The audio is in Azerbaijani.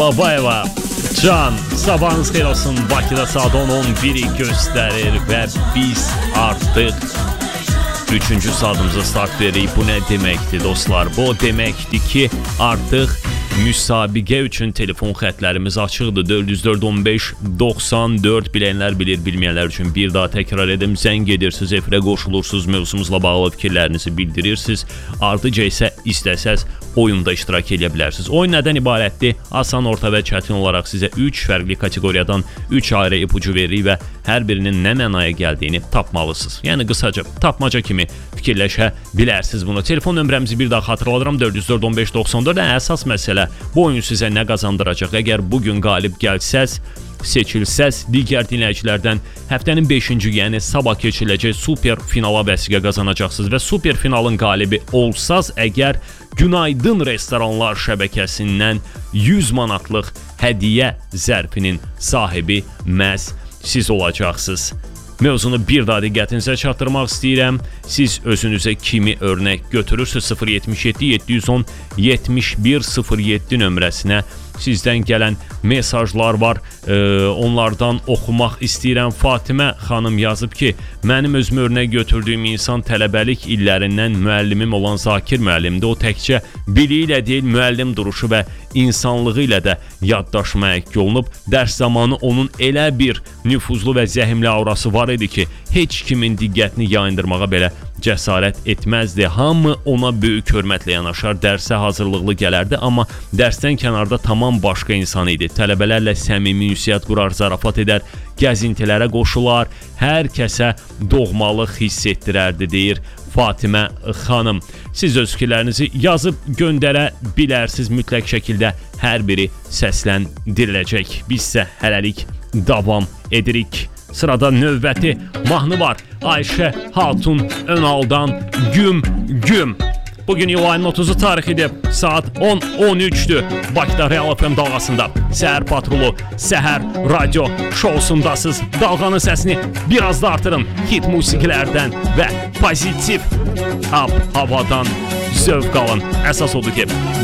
Babayeva, Can, sabahınız xeyir olsun. Bakıda saat 10:11'i göstərir və biz artıq 3-cü saatımıza start veririk. Bu nə deməkdir dostlar? Bu deməkdir ki, artıq müsabiqə üçün telefon xətlərimiz açıqdır. 404-15-94 bilənlər bilir, bilməyənlər üçün bir daha təkrar edim. Zəng edirsiniz, efirə qoşulursunuz, mövzumuzla bağlı fikirlərinizi bildirirsiniz. Ardıca isə istəsəz oyunda iştirak edə bilərsiniz. Oyun nədən ibarətdir? Asan, orta və çətin olaraq sizə 3 fərqli kateqoriyadan 3 ayrı ipucu veririk və hər birinin nə mənaya gəldiyini tapmalısınız. Yəni qısaca, tapmaca kimi fikirləşə bilərsiniz bunu. Telefon nömrəmizi bir daha xatırladıram. 404-15-94. Əsas məsələ, bu oyun sizə nə qazandıracaq? Əgər bugün qalib gəlsəz, seçilsəz, digər dinləyicilərdən həftənin 5-ci, yəni sabah keçiriləcək super finala vəsiqə qazanacaqsınız və super finalın qalibi olsaz əgər Günaydın Restoranlar şəbəkəsindən 100 manatlıq hədiyyə zərfinin sahibi məhz siz olacaqsınız. Mövzunu bir daha diqqətinizə çatdırmaq istəyirəm. Siz özünüzə kimi örnək götürürsünüz 077 710 7107 nömrəsinə sizdən gələn mesajlar var. Onlardan oxumaq istəyirəm. Fatimə xanım yazıb ki, mənim özümü örnək götürdüyüm insan tələbəlik illərindən müəllimim olan Zakir müəllimdir. O təkcə biliyi ilə deyil, müəllim duruşu və insanlığı ilə də yaddaş məhək olunub. Dərs zamanı onun elə bir nüfuzlu və zəhimli aurası var idi ki, heç kimin diqqətini yayındırmağa belə cəsarət etməzdi. Hamı ona böyük hörmətlə yanaşar, dərsə hazırlıqlı gələrdi, amma dərsdən kənarda tamam başqa insan idi. Tələbələrlə səmimi ünsiyyət qurar, zarafat edər, gəzintilərə qoşular, hər kəsə doğmalıq hiss etdirərdi, deyir Fatimə xanım. Siz öz fikirlərinizi yazıb göndərə bilərsiniz. Mütləq şəkildə hər biri səsləndiriləcək. Biz isə hələlik davam edirik. Sırada növbəti mahnı var. Ayşə Hatun Önaldan Güm Güm. Bugün iyulun 30'u tarixidir. Saat 10:13'dür. Bakıda Real FM dalğasında Səhər Patrulu, Səhər Radio şousundasınız. Dalğanın səsini biraz da artırın. Hit musiqilərdən və pozitiv havadan zövq alın. Əsas odur ki,